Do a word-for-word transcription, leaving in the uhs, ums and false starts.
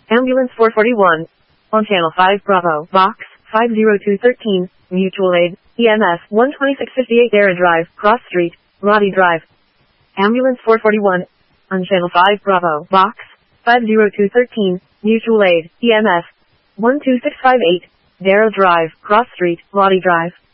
Ambulance four forty-one. On Channel five Bravo, Box five zero two one three, Mutual Aid, E M S one twenty-six fifty-eight Dara Drive, Cross Street, Roddy Drive. Ambulance four forty-one. On Channel five Bravo, Box five zero two one three, Mutual Aid, E M S one two six five eight, Dara Drive, Cross Street, Roddy Drive.